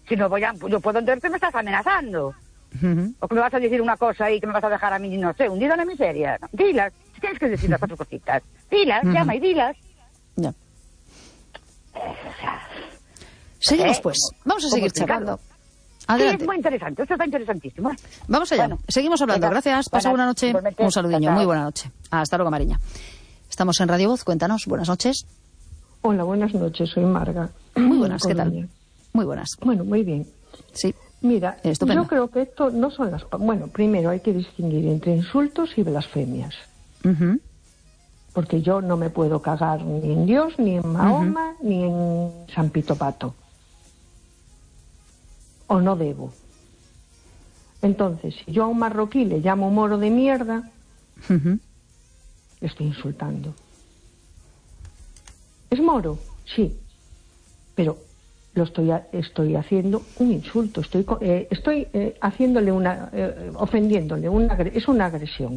Si no yo puedo entender que me estás amenazando. O que me vas a decir una cosa y que me vas a dejar a mí, no sé, hundida en la miseria. No, dilas, si tienes que decir las cuatro cositas. Dilas, llama y dilas. Ya. O sea, seguimos pues, vamos a seguir charlando. Adelante. Sí, es muy interesante, esto está interesantísimo. Vamos allá, bueno, seguimos hablando. Gracias, pasa buena noche. Un saludiño, muy buena noche. Hasta luego, Mariña. Estamos en Radio Voz, cuéntanos, buenas noches. Hola, buenas noches, soy Marga. Muy buenas, ¿qué tal? Muy buenas. Bueno, muy bien. Sí. Mira, estupendo. Yo creo que esto no son las... Bueno, primero hay que distinguir entre insultos y blasfemias. Porque yo no me puedo cagar ni en Dios, ni en Mahoma, ni en San Pito Pato. O no debo. Entonces, si yo a un marroquí le llamo moro de mierda, le estoy insultando. ¿Es moro? Sí. Pero estoy haciendo un insulto, estoy haciéndole ofendiéndole, es una agresión.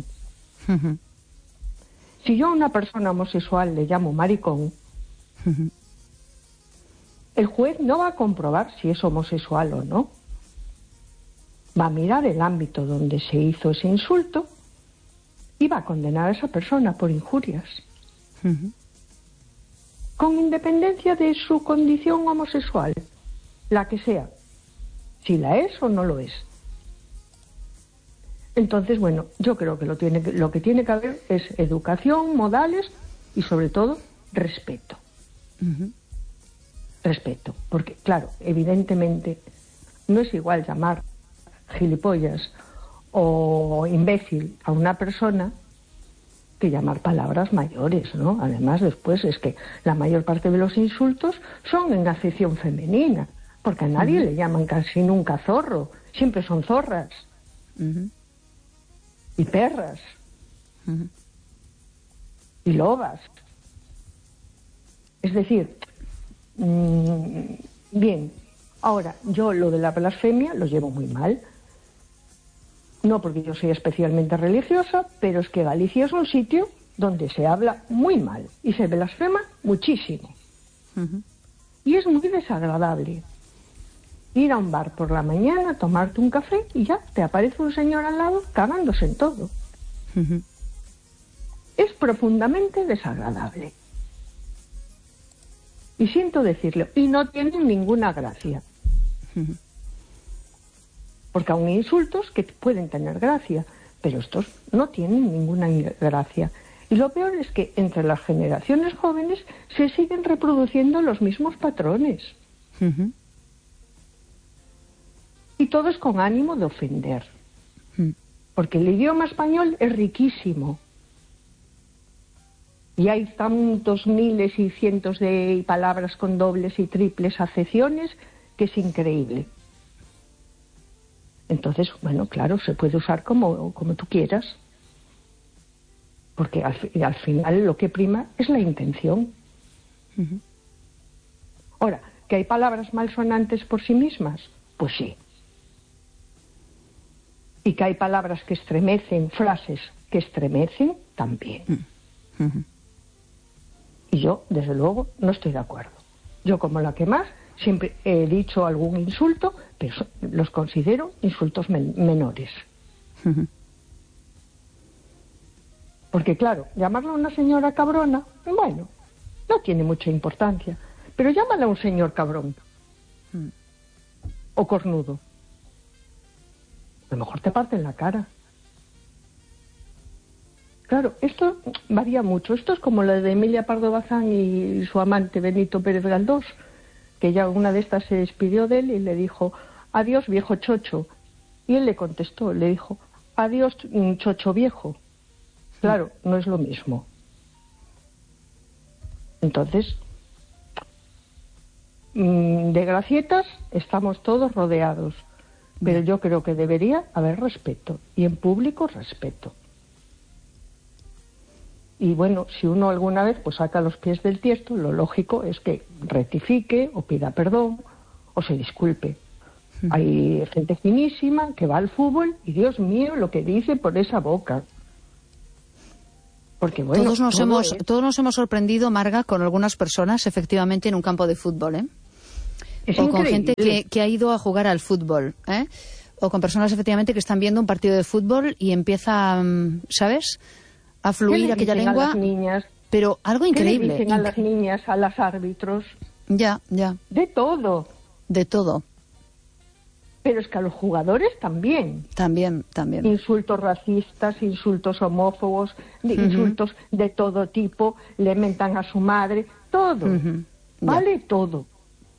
Si yo a una persona homosexual le llamo maricón, el juez no va a comprobar si es homosexual o no. Va a mirar el ámbito donde se hizo ese insulto y va a condenar a esa persona por injurias. Con independencia de su condición homosexual, la que sea, si la es o no lo es. Entonces, bueno, yo creo que lo que tiene que haber es educación, modales y sobre todo respeto. Respeto, porque claro, evidentemente no es igual llamar gilipollas o imbécil a una persona que llamar palabras mayores, ¿no? Además, después es que la mayor parte de los insultos son en acepción femenina, porque a nadie le llaman casi nunca zorro, siempre son zorras y perras y lobas. Es decir, bien, ahora, yo lo de la blasfemia lo llevo muy mal. No porque yo soy especialmente religiosa, pero es que Galicia es un sitio donde se habla muy mal y se blasfema muchísimo. Y es muy desagradable ir a un bar por la mañana, tomarte un café y ya te aparece un señor al lado cagándose en todo. Es profundamente desagradable. Y siento decirlo, y no tienen ninguna gracia. Porque aún hay insultos que pueden tener gracia, pero estos no tienen ninguna gracia. Y lo peor es que entre las generaciones jóvenes se siguen reproduciendo los mismos patrones. Y todo es con ánimo de ofender. Porque el idioma español es riquísimo. Y hay tantos miles y cientos de palabras con dobles y triples acepciones que es increíble. Entonces, bueno, claro, se puede usar como tú quieras, porque al final lo que prima es la intención. Ahora, ¿que hay palabras malsonantes por sí mismas? Pues sí. Y que hay palabras que estremecen, frases que estremecen, también. Y yo, desde luego, no estoy de acuerdo. Yo, como la que más, siempre he dicho algún insulto, pero los considero insultos menores. Porque claro, llamarle a una señora cabrona, bueno, no tiene mucha importancia, pero llámale a un señor cabrón o cornudo. A lo mejor te parten la cara. Claro, esto varía mucho. Esto es como la de Emilia Pardo Bazán y su amante Benito Pérez Galdós, que ya una de estas se despidió de él y le dijo: adiós, viejo chocho. Y él le contestó, le dijo: adiós, chocho viejo. Claro, no es lo mismo. Entonces, de gracietas estamos todos rodeados, pero yo creo que debería haber respeto, y en público respeto. Y bueno, si uno alguna vez pues saca los pies del tiesto, lo lógico es que rectifique o pida perdón o se disculpe. Hay gente finísima que va al fútbol y Dios mío lo que dice por esa boca. Porque bueno, todos nos hemos sorprendido, Marga, con algunas personas efectivamente en un campo de fútbol, o con gente que ha ido a jugar al fútbol, ¿eh? O con personas efectivamente que están viendo un partido de fútbol y empieza, ¿sabes?, a fluir aquella lengua. A las niñas? Pero algo increíble. ¿Qué le dicen a las niñas, a los árbitros? Ya. De todo. De todo. Pero es que a los jugadores también. También. Insultos racistas, insultos homófobos, insultos de todo tipo, le mentan a su madre, todo. Vale todo.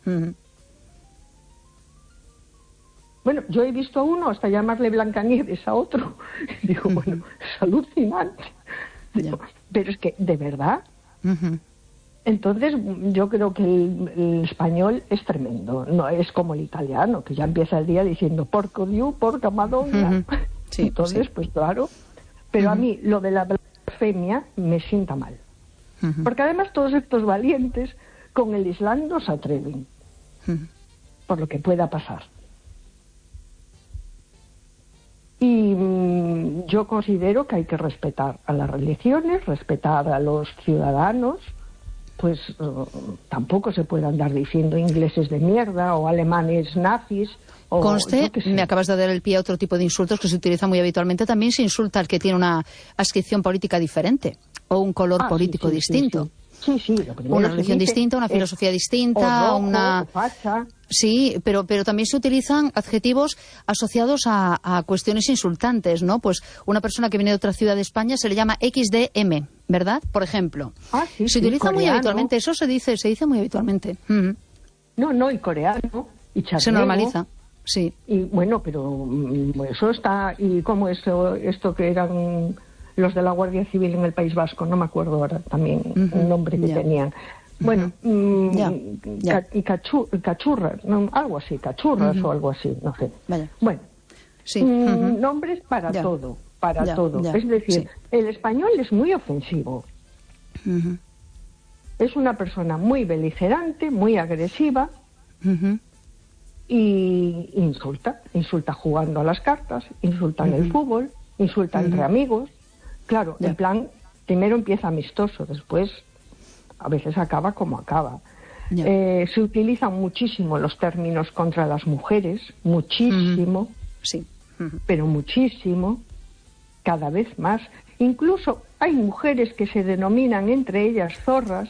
Bueno, yo he visto a uno hasta llamarle Blancanieves a otro. Digo, bueno, es alucinante. Digo, pero es que, ¿de verdad? Entonces, yo creo que el español es tremendo. No es como el italiano, que ya empieza el día diciendo porco Dios, porca Madonna. Entonces, pues claro. Pero a mí, lo de la blasfemia me sienta mal. Porque además todos estos valientes con el Islam no se atreven. Por lo que pueda pasar. Y yo considero que hay que respetar a las religiones, respetar a los ciudadanos, pues tampoco se puede andar diciendo ingleses de mierda o alemanes nazis. O, conste, me acabas de dar el pie a otro tipo de insultos que se utiliza muy habitualmente. También se insulta al que tiene una adscripción política diferente o un color político distinto. Sí, una religión distinta, una filosofía distinta, o facha. Sí, pero también se utilizan adjetivos asociados a cuestiones insultantes, ¿no? Pues una persona que viene de otra ciudad de España se le llama XDM, ¿verdad? Por ejemplo. Se utiliza muy habitualmente, eso se dice muy habitualmente. No, y coreano, y charnego. Se normaliza, sí. Y bueno, pero eso está, y cómo es esto que eran los de la Guardia Civil en el País Vasco, no me acuerdo ahora también el nombre que tenían. Bueno, y cachurras, no, algo así, cachurras o algo así, no sé. Vaya. Bueno, sí. Nombres para todo, todo. Es decir, el español es muy ofensivo. Es una persona muy beligerante, muy agresiva y insulta jugando a las cartas, insulta en el fútbol, insulta entre amigos. Claro, en plan, primero empieza amistoso, después a veces acaba como acaba. Se utilizan muchísimo los términos contra las mujeres, muchísimo, pero muchísimo, cada vez más. Incluso hay mujeres que se denominan entre ellas zorras,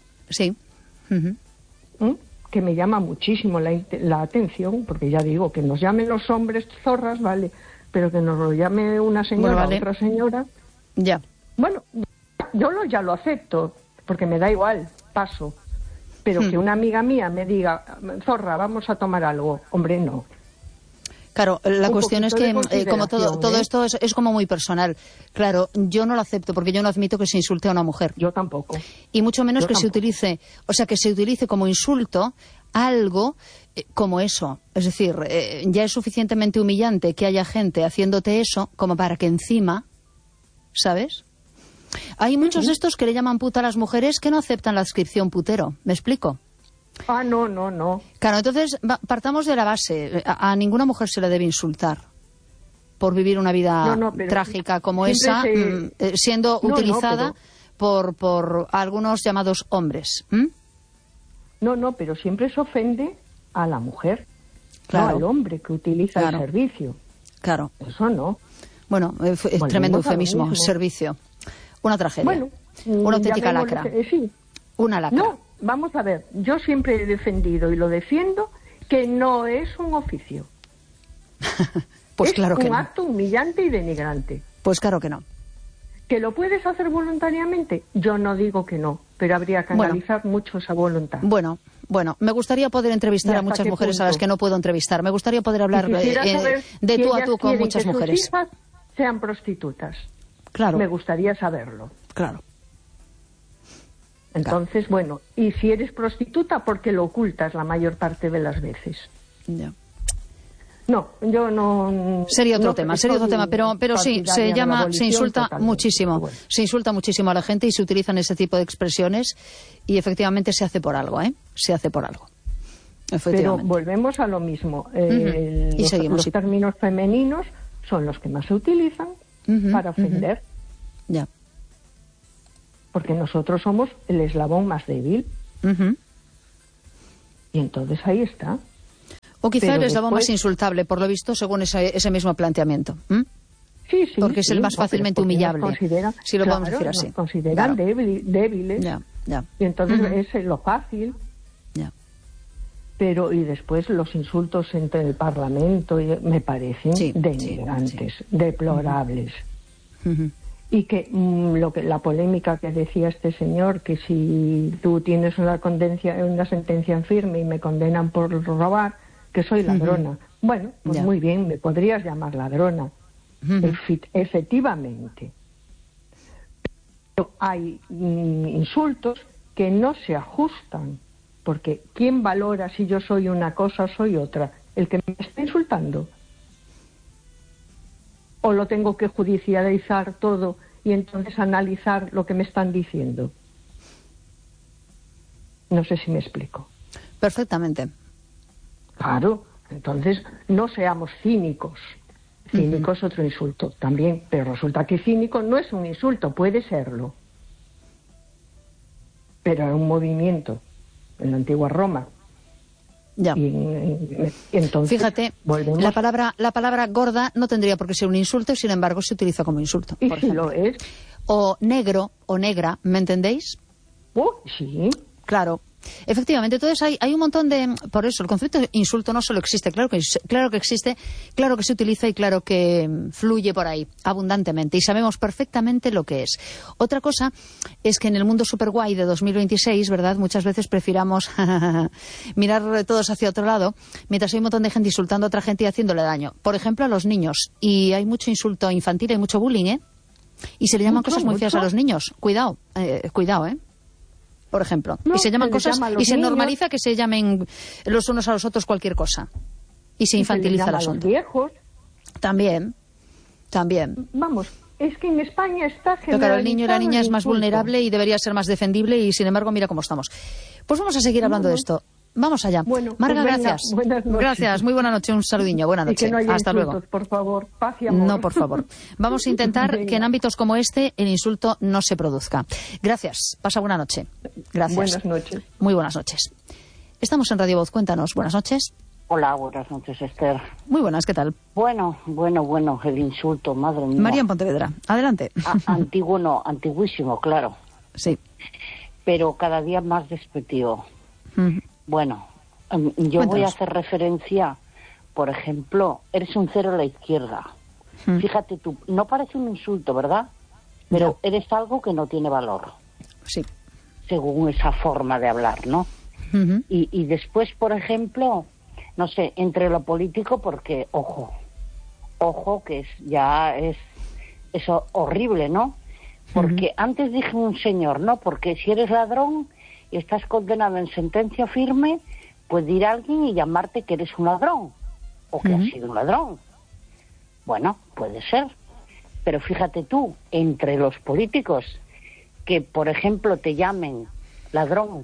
que me llama muchísimo la atención, porque ya digo, que nos llamen los hombres zorras, vale, pero que nos lo llame una señora, otra señora... Ya. Bueno, yo ya lo acepto, porque me da igual, paso. Pero que una amiga mía me diga, zorra, vamos a tomar algo, hombre, no. Claro, la cuestión es que, como todo esto es como muy personal. Claro, yo no lo acepto, porque yo no admito que se insulte a una mujer. Yo tampoco. Y mucho menos que se utilice como insulto algo como eso. Es decir, ya es suficientemente humillante que haya gente haciéndote eso, como para que encima... ¿Sabes? Hay muchos de estos que le llaman puta a las mujeres que no aceptan la adscripción putero. ¿Me explico? No. Claro, entonces partamos de la base. A ninguna mujer se le debe insultar por vivir una vida trágica como esa, siendo utilizada por algunos llamados hombres. No, pero siempre se ofende a la mujer, no al hombre que utiliza el servicio. Claro. Eso no. Bueno, es tremendo eufemismo, servicio. Una tragedia. Bueno, una auténtica lacra. Sí. Una lacra. No, vamos a ver, yo siempre he defendido y lo defiendo que no es un oficio. Pues claro que no. Es un acto humillante y denigrante. Pues claro que no. ¿Que lo puedes hacer voluntariamente? Yo no digo que no, pero habría que analizar mucho esa voluntad. Bueno, me gustaría poder entrevistar a muchas mujeres a las que no puedo entrevistar. Me gustaría poder hablar de tú a tú con muchas mujeres. Sus hijas sean prostitutas. Claro. Me gustaría saberlo. Claro. Entonces, bueno, y si eres prostituta, ¿por qué lo ocultas la mayor parte de las veces? Ya. No, yo no... Sería otro tema, pero sí, se insulta muchísimo. Bueno. Se insulta muchísimo a la gente y se utilizan ese tipo de expresiones y efectivamente se hace por algo, Se hace por algo. Pero volvemos a lo mismo. Y seguimos. Los términos femeninos son los que más se utilizan para ofender. Ya. Porque nosotros somos el eslabón más débil. Y entonces ahí está. O quizá Pero eres la después... más insultable, por lo visto, según ese mismo planteamiento. Sí, porque es el más fácilmente humillable, si lo podemos decir así. Nos consideran débiles. Ya. Y entonces es lo fácil. Ya. Pero, y después los insultos entre el Parlamento me parecen denigrantes, deplorables. Y que la polémica que decía este señor, que si tú tienes una sentencia en firme y me condenan por robar, que soy ladrona. Bueno, pues muy bien, me podrías llamar ladrona. Efectivamente. Pero hay insultos que no se ajustan, porque ¿quién valora si yo soy una cosa o soy otra? ¿El que me está insultando? ¿O lo tengo que judicializar todo y entonces analizar lo que me están diciendo? No sé si me explico. Perfectamente. Claro, entonces no seamos cínicos. Cínico es otro insulto también, pero resulta que cínico no es un insulto, puede serlo. Pero era un movimiento en la antigua Roma. Ya. Y entonces, fíjate, volvemos... la palabra gorda no tendría por qué ser un insulto, sin embargo se utiliza como insulto. ¿Y por si ejemplo? lo es? O negro o negra, ¿me entendéis? Sí. Claro. Efectivamente, entonces hay un montón de... Por eso, el concepto de insulto no solo existe, claro que existe, claro que se utiliza y claro que fluye por ahí abundantemente y sabemos perfectamente lo que es. Otra cosa es que en el mundo super guay de 2026, ¿verdad?, muchas veces prefiramos mirar todos hacia otro lado, mientras hay un montón de gente insultando a otra gente y haciéndole daño. Por ejemplo, a los niños. Y hay mucho insulto infantil, hay mucho bullying, ¿eh? Y se le llaman cosas muy feas a los niños. Cuidado, por ejemplo. No, y se llaman cosas y se niños, normaliza que se llamen los unos a los otros cualquier cosa. Y se infantiliza el asunto. A los viejos. También. Vamos, es que en España está generalizado. Pero claro, el niño y la niña es más insulto. vulnerable y debería ser más defendible y sin embargo mira cómo estamos. Pues vamos a seguir hablando de esto. Vamos allá. Bueno, Marga, pues venga, gracias. buenas noches. Gracias, muy buena noche, un saludiño, buena noche. Y que no haya Hasta insultos, luego. por favor, paz y amor. No, por favor. Vamos a intentar Venga. que en ámbitos como este el insulto no se produzca. Gracias. Pasa buena noche. Gracias. Buenas noches. Muy buenas noches. Estamos en Radio Voz. Cuéntanos. Buenas noches. Hola, buenas noches, Esther. Muy buenas, ¿qué tal? Bueno, el insulto, madre mía. María en Pontevedra. Adelante. Antiguo no, antiguísimo, claro. Sí. Pero cada día más despectivo. Bueno, yo Cuéntanos. voy a hacer referencia, por ejemplo, eres un cero a la izquierda. Fíjate tú, no parece un insulto, ¿verdad? Pero eres algo que no tiene valor. Sí. Según esa forma de hablar, ¿no? Y después, por ejemplo, no sé, entre lo político, porque, ojo, que es eso horrible, ¿no? Porque antes dije un señor, ¿no? Porque si eres ladrón y estás condenado en sentencia firme, puede ir alguien y llamarte que eres un ladrón o que has sido un ladrón. Bueno, puede ser. Pero fíjate tú, entre los políticos, que por ejemplo te llamen ladrón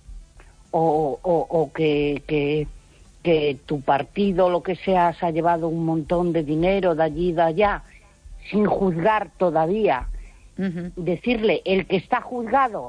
o que tu partido, lo que sea, se ha llevado un montón de dinero de allí y de allá, sin juzgar todavía, decirle el que está juzgado,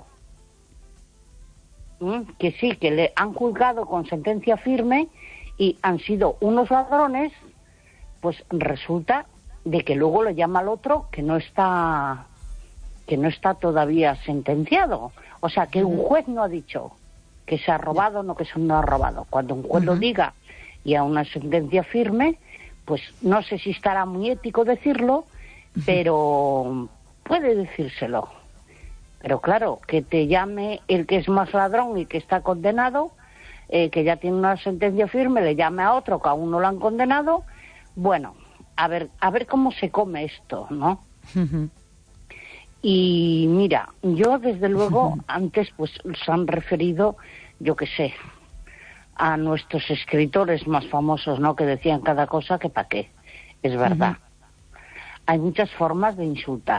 que sí, que le han juzgado con sentencia firme y han sido unos ladrones, pues resulta de que luego le llama al otro que no está todavía sentenciado. O sea, que un juez no ha dicho que se ha robado, no que se no ha robado. Cuando un juez lo diga y a una sentencia firme, pues no sé si estará muy ético decirlo, pero puede decírselo. Pero claro, que te llame el que es más ladrón y que está condenado, que ya tiene una sentencia firme, le llame a otro que aún no lo han condenado. Bueno, a ver cómo se come esto, ¿no? Y mira, yo desde luego, antes pues se han referido, yo qué sé, a nuestros escritores más famosos, ¿no? Que decían cada cosa que pa' qué. Es verdad. Hay muchas formas de insultar.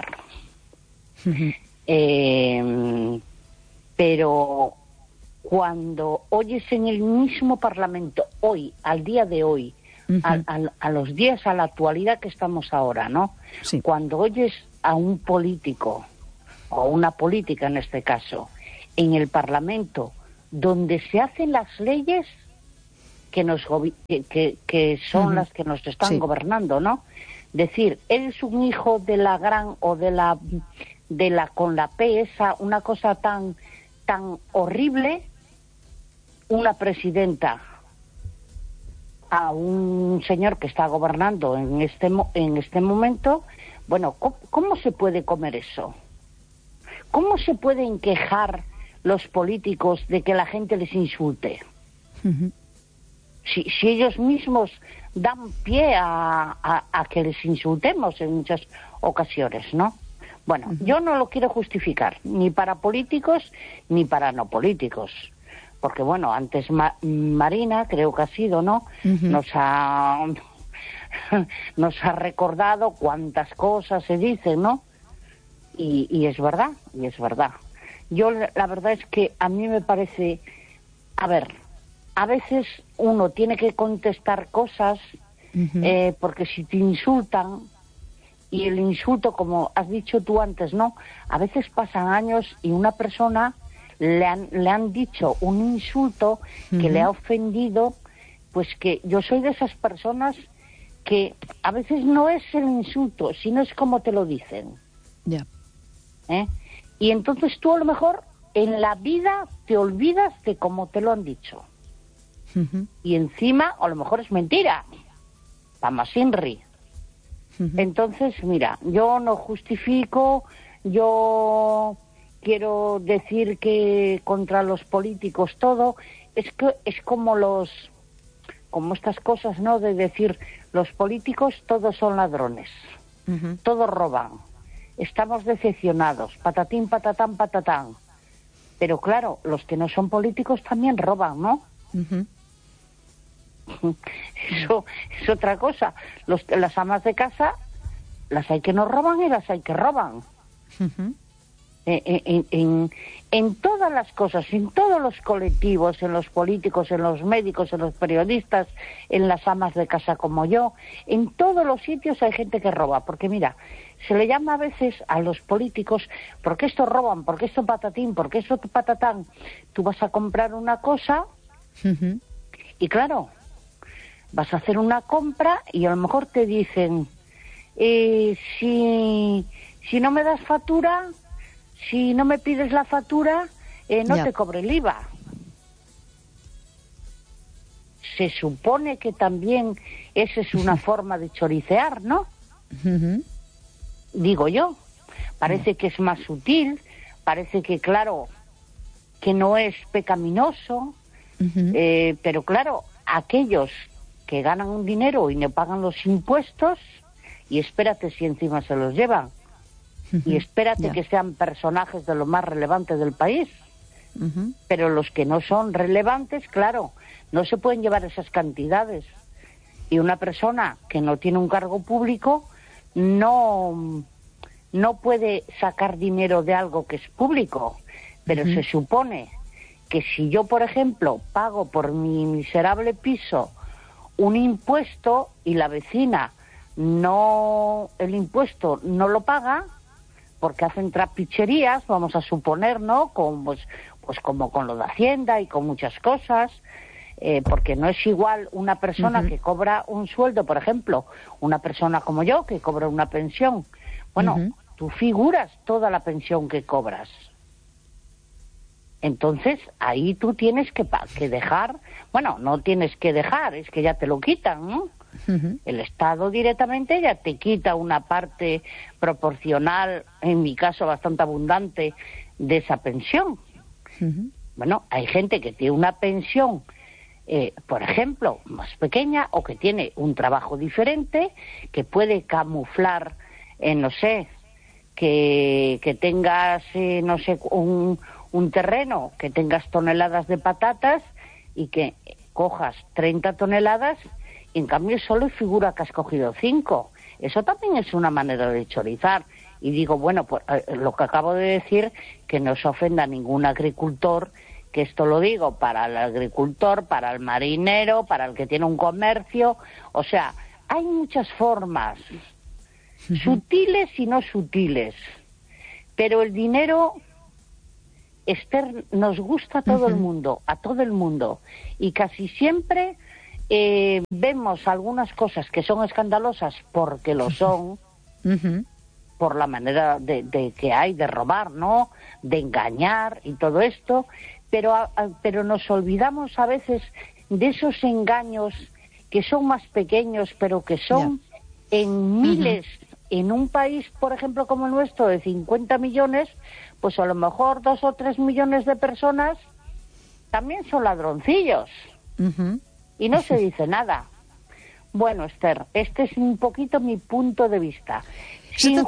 Pero cuando oyes en el mismo Parlamento, hoy, al día de hoy, a los días, a la actualidad que estamos ahora, ¿no? Sí. Cuando oyes a un político, o una política en este caso, en el Parlamento, donde se hacen las leyes que son las que nos están gobernando, ¿no? Decir, eres un hijo de la gran o de la con la P esa, una cosa tan horrible, una presidenta a un señor que está gobernando en este momento. Bueno, ¿cómo se puede comer eso? ¿Cómo se pueden quejar los políticos de que la gente les insulte? Uh-huh. Si ellos mismos dan pie a que les insultemos en muchas ocasiones, ¿no? Bueno, yo no lo quiero justificar, ni para políticos ni para no políticos. Porque, bueno, antes Marina, creo que ha sido, ¿no? Nos ha recordado cuántas cosas se dicen, ¿no? Y es verdad, Yo, la verdad es que a mí me parece... A ver, a veces uno tiene que contestar cosas porque si te insultan, y el insulto, como has dicho tú antes, ¿no? A veces pasan años y una persona le han dicho un insulto que le ha ofendido, pues que yo soy de esas personas que a veces no es el insulto, sino es como te lo dicen. Ya. Y entonces tú a lo mejor en la vida te olvidas de cómo te lo han dicho. Y encima a lo mejor es mentira. Pamasinri. Entonces, mira, yo no justifico, yo quiero decir que contra los políticos todo, es que es como estas cosas, ¿no? De decir, los políticos todos son ladrones, todos roban, estamos decepcionados, patatín, patatán, patatán. Pero claro, los que no son políticos también roban, ¿no? Eso es otra cosa. Las amas de casa, las hay que no roban y las hay que roban. En todas las cosas, en todos los colectivos, en los políticos, en los médicos, en los periodistas, en las amas de casa como yo, en todos los sitios hay gente que roba. Porque mira, se le llama a veces a los políticos, porque esto roban, porque esto patatín, porque esto patatán. Tú vas a comprar una cosa y claro, vas a hacer una compra y a lo mejor te dicen, si no me das factura, si no me pides la factura, no te cobre el IVA. Se supone que también esa es una forma de choricear, ¿no? Digo yo. Parece que es más sutil, parece que, claro, que no es pecaminoso, pero claro, aquellos que ganan un dinero y no pagan los impuestos, y espérate si encima se los llevan, y espérate que sean personajes de lo más relevantes del país, pero los que no son relevantes, claro, no se pueden llevar esas cantidades, y una persona que no tiene un cargo público no puede sacar dinero de algo que es público, pero se supone que si yo, por ejemplo, pago por mi miserable piso un impuesto y la vecina el impuesto no lo paga porque hacen trapicherías, vamos a suponer, ¿no? Pues como con lo de Hacienda y con muchas cosas, porque no es igual una persona que cobra un sueldo, por ejemplo, una persona como yo que cobra una pensión. Bueno, tú figuras toda la pensión que cobras. Entonces, ahí tú tienes que dejar, bueno, no tienes que dejar, es que ya te lo quitan, ¿no? El Estado directamente ya te quita una parte proporcional, en mi caso bastante abundante, de esa pensión. Bueno, hay gente que tiene una pensión, por ejemplo, más pequeña, o que tiene un trabajo diferente, que puede camuflar, no sé, que tengas, no sé, un terreno, que tengas toneladas de patatas y que cojas 30 toneladas y en cambio solo figura que has cogido 5. Eso también es una manera de chorizar. Y digo, bueno, pues lo que acabo de decir, que no se ofenda a ningún agricultor, que esto lo digo para el agricultor, para el marinero, para el que tiene un comercio. O sea, hay muchas formas, sutiles y no sutiles, pero el dinero Esther, nos gusta a todo el mundo, y casi siempre vemos algunas cosas que son escandalosas porque lo son, por la manera de que hay de robar, ¿no?, de engañar y todo esto, pero nos olvidamos a veces de esos engaños que son más pequeños, pero que son en miles. En un país, por ejemplo, como el nuestro, de 50 millones, pues a lo mejor 2 o 3 millones de personas también son ladroncillos. Y no se dice nada. Bueno, Esther, este es un poquito mi punto de vista. Sin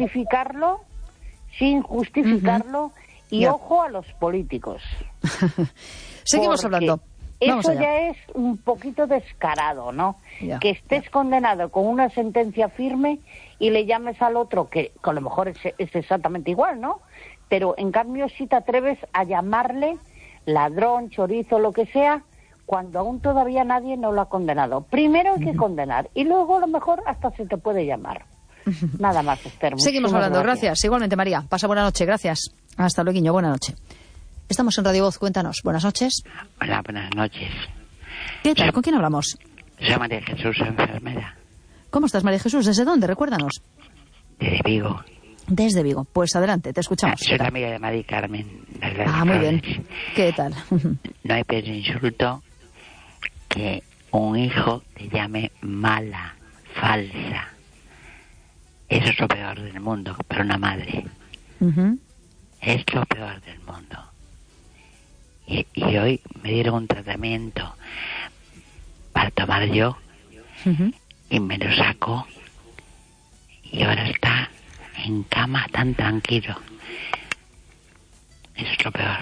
justificarlo, y ojo a los políticos. Seguimos hablando. Vamos eso allá. ya es un poquito descarado, ¿no? Ya, que estés condenado con una sentencia firme y le llames al otro, que a lo mejor es exactamente igual, ¿no? Pero en cambio si te atreves a llamarle ladrón, chorizo, lo que sea, cuando aún todavía nadie no lo ha condenado. Primero hay que condenar y luego a lo mejor hasta se te puede llamar. Nada más, Esther. Seguimos hablando. Gracias. Igualmente, María. Pasa buena noche. Gracias. Hasta luego. Buena noche. Estamos en Radio Voz. Cuéntanos. Buenas noches. Hola, buenas noches. ¿Qué tal? ¿Con quién hablamos? Soy María Jesús, enfermera. ¿Cómo estás, María Jesús? ¿Desde dónde? Recuérdanos. Desde Vigo. Desde Vigo. Pues adelante, te escuchamos. Soy la amiga de Mari Carmen. Muy bien. ¿Qué tal? No hay peor insulto que un hijo te llame mala, falsa. Eso es lo peor del mundo para una madre. Es lo peor del mundo. Y hoy me dieron un tratamiento para tomar yo y me lo sacó y ahora está en cama tan tranquilo. Eso es lo peor.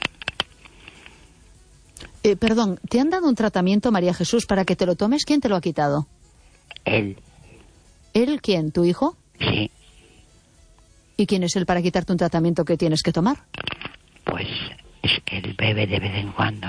Perdón, ¿te han dado un tratamiento, María Jesús, para que te lo tomes? ¿Quién te lo ha quitado? Él. ¿Él quién? ¿Tu hijo? Sí. ¿Y quién es él para quitarte un tratamiento que tienes que tomar? Pues es que él bebe de vez en cuando.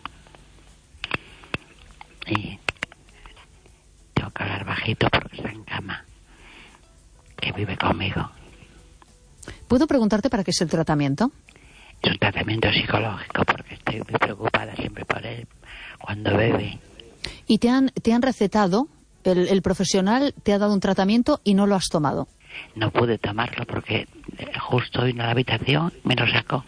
Y tengo que hablar bajito porque está en cama. Que vive conmigo. ¿Puedo preguntarte para qué es el tratamiento? Es un tratamiento psicológico porque estoy muy preocupada siempre por él cuando bebe. ¿Y te han recetado, el profesional te ha dado un tratamiento y no lo has tomado? No pude tomarlo porque justo vino a la habitación y me lo sacó.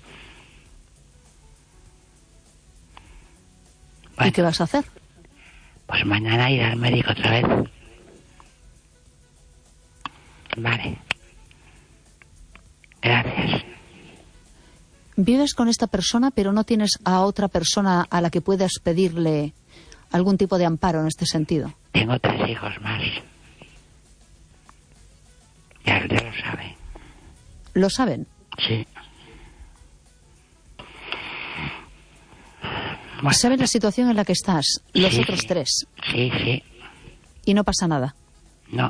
Bueno, ¿y qué vas a hacer? Pues mañana ir al médico otra vez. Vale. Gracias. Vives con esta persona, pero no tienes a otra persona a la que puedas pedirle algún tipo de amparo en este sentido. Tengo 3 hijos más. Ya lo saben. ¿Lo saben? Sí. Bueno, ¿Saben la situación en la que estás? Los otros 3. Sí, sí. ¿Y no pasa nada? No.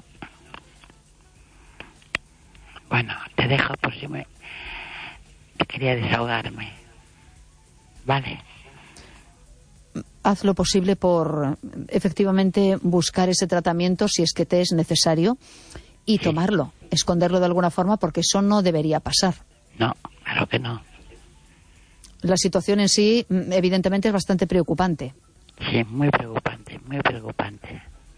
Bueno, te dejo por si me... Quería desahogarme. Vale. Haz lo posible por, efectivamente, buscar ese tratamiento si es que te es necesario y tomarlo, esconderlo de alguna forma, porque eso no debería pasar. No, claro que no. La situación en sí, evidentemente, es bastante preocupante. Sí, muy preocupante, muy preocupante.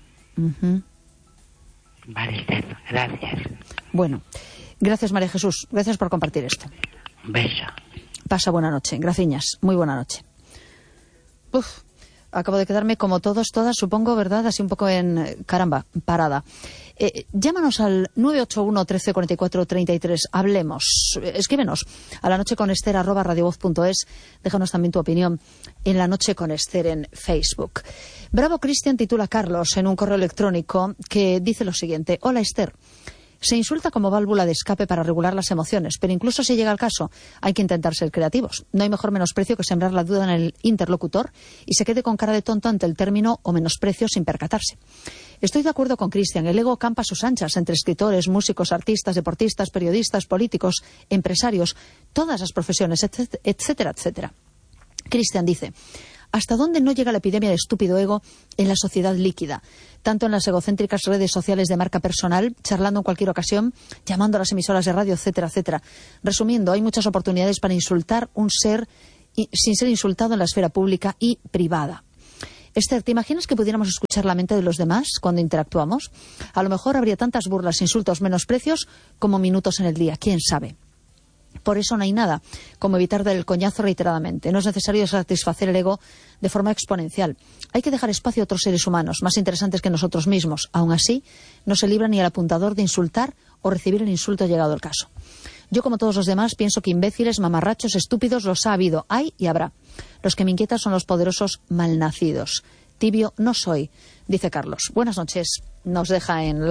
Vale, Esther, gracias. Bueno, gracias, María Jesús. Gracias por compartir esto. Un beso. Pasa buena noche. Graciñas. Muy buena noche. Uf, acabo de quedarme como todas, supongo, ¿verdad? Así un poco en, caramba, parada. Llámanos al 981 13 44 33. Hablemos. Escríbenos a lanocheconester@radiovoz.es. Déjanos también tu opinión en La Noche con Esther en Facebook. Bravo Cristian titula Carlos en un correo electrónico que dice lo siguiente. Hola Esther. Se insulta como válvula de escape para regular las emociones, pero incluso si llega el caso, hay que intentar ser creativos. No hay mejor menosprecio que sembrar la duda en el interlocutor y se quede con cara de tonto ante el término o menosprecio sin percatarse. Estoy de acuerdo con Cristian. El ego campa a sus anchas entre escritores, músicos, artistas, deportistas, periodistas, políticos, empresarios, todas las profesiones, etcétera, etcétera. Cristian dice, ¿Hasta dónde no llega la epidemia de estúpido ego en la sociedad líquida? Tanto en las egocéntricas redes sociales de marca personal, charlando en cualquier ocasión, llamando a las emisoras de radio, etcétera, etcétera. Resumiendo, hay muchas oportunidades para insultar un ser sin ser insultado en la esfera pública y privada. Esther, ¿te imaginas que pudiéramos escuchar la mente de los demás cuando interactuamos? A lo mejor habría tantas burlas, insultos, menosprecios como minutos en el día. ¿Quién sabe? Por eso no hay nada como evitar dar el coñazo reiteradamente. No es necesario satisfacer el ego de forma exponencial. Hay que dejar espacio a otros seres humanos más interesantes que nosotros mismos. Aún así, no se libra ni el apuntador de insultar o recibir el insulto llegado el caso. Yo, como todos los demás, pienso que imbéciles, mamarrachos, estúpidos los ha habido, hay y habrá. Los que me inquietan son los poderosos malnacidos. Tibio no soy, dice Carlos. Buenas noches. Nos deja en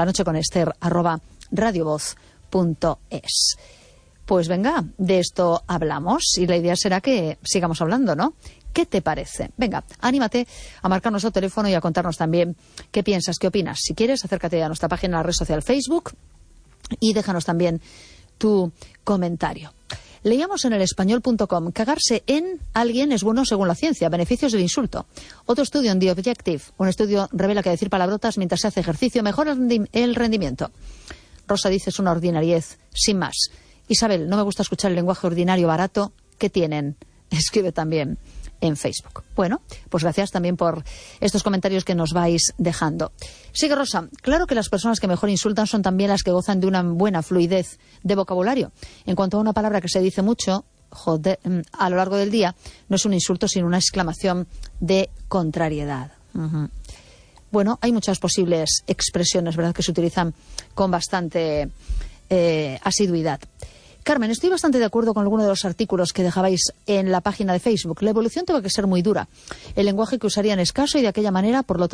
lanocheconester@radiovoz.es. Pues venga, de esto hablamos y la idea será que sigamos hablando, ¿no? ¿Qué te parece? Venga, anímate a marcar nuestro teléfono y a contarnos también qué piensas, qué opinas. Si quieres, acércate a nuestra página en la red social Facebook y déjanos también tu comentario. Leíamos en el español.com, cagarse en alguien es bueno según la ciencia, beneficios del insulto. Otro estudio en The Objective, un estudio revela que decir palabrotas mientras se hace ejercicio mejora el rendimiento. Rosa dice, es una ordinariez, sin más. Isabel, no me gusta escuchar el lenguaje ordinario barato que tienen. Escribe también en Facebook. Bueno, pues gracias también por estos comentarios que nos vais dejando. Sigue Rosa. Claro que las personas que mejor insultan son también las que gozan de una buena fluidez de vocabulario. En cuanto a una palabra que se dice mucho, joder, a lo largo del día, no es un insulto sino una exclamación de contrariedad. Bueno, hay muchas posibles expresiones, ¿verdad?, que se utilizan con bastante asiduidad. Carmen, estoy bastante de acuerdo con alguno de los artículos que dejabais en la página de Facebook. La evolución tuvo que ser muy dura. El lenguaje que usarían escaso y de aquella manera, por lo tanto,